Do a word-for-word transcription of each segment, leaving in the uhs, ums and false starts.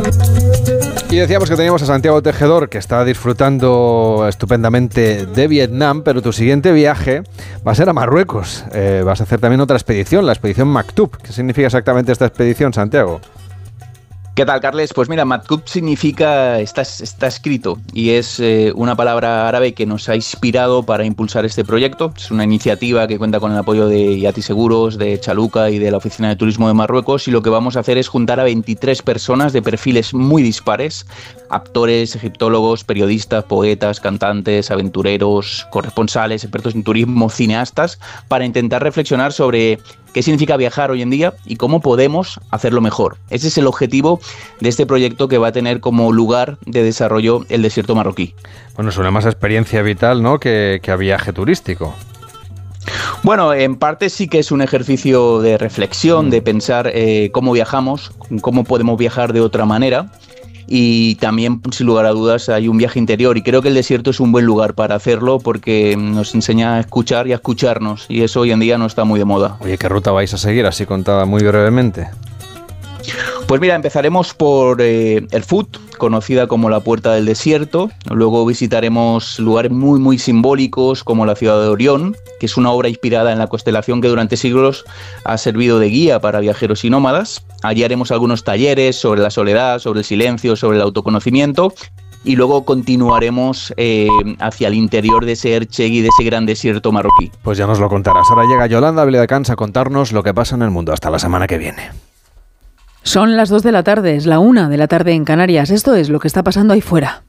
Y decíamos que teníamos a Santiago Tejedor, que está disfrutando estupendamente de Vietnam, pero tu siguiente viaje va a ser a Marruecos. Eh, vas a hacer también otra expedición, la expedición Maktub. ¿Qué significa exactamente esta expedición, Santiago? ¿Qué tal, Carles? Pues mira, Maktub significa, está, está escrito y es eh, una palabra árabe que nos ha inspirado para impulsar este proyecto. Es una iniciativa que cuenta con el apoyo de Yati Seguros, de Chaluca y de la Oficina de Turismo de Marruecos, y lo que vamos a hacer es juntar a veintitrés personas de perfiles muy dispares, actores, egiptólogos, periodistas, poetas, cantantes, aventureros, corresponsales, expertos en turismo, cineastas, para intentar reflexionar sobre qué significa viajar hoy en día y cómo podemos hacerlo mejor. Ese es el objetivo de este proyecto, que va a tener como lugar de desarrollo el desierto marroquí. Bueno, suena más a experiencia vital, ¿no?, que, que a viaje turístico. Bueno, en parte sí que es un ejercicio de reflexión, de pensar eh, cómo viajamos, cómo podemos viajar de otra manera. Y también, sin lugar a dudas, hay un viaje interior, y creo que el desierto es un buen lugar para hacerlo porque nos enseña a escuchar y a escucharnos, y eso hoy en día no está muy de moda. Oye, ¿qué ruta vais a seguir? Así contada muy brevemente. Pues mira, empezaremos por eh, el Fut, conocida como la Puerta del Desierto. Luego visitaremos lugares muy muy simbólicos como la ciudad de Orión, que es una obra inspirada en la constelación que durante siglos ha servido de guía para viajeros y nómadas. Allí haremos algunos talleres sobre la soledad, sobre el silencio, sobre el autoconocimiento. Y luego continuaremos eh, hacia el interior de ese Erchegui, de ese gran desierto marroquí. Pues ya nos lo contarás. Ahora llega Yolanda Viladecans a contarnos lo que pasa en el mundo. Hasta la semana que viene. Son las dos de la tarde, es la una de la tarde en Canarias. Esto es lo que está pasando ahí fuera.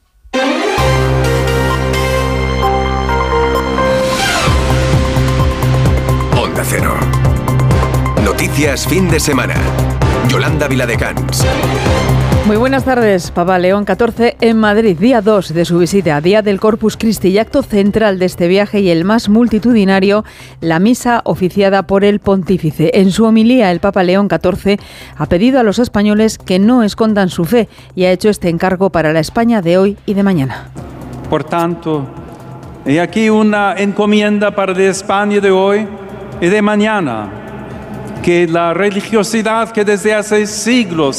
Onda Cero. Noticias fin de semana. Yolanda Viladecans. Muy buenas tardes. Papa León catorce en Madrid, día dos de su visita, día del Corpus Christi, y acto central de este viaje y el más multitudinario, la misa oficiada por el pontífice. En su homilía, el Papa León catorce ha pedido a los españoles que no escondan su fe y ha hecho este encargo para la España de hoy y de mañana. Por tanto, he aquí una encomienda para la España de hoy y de mañana: que la religiosidad que desde hace siglos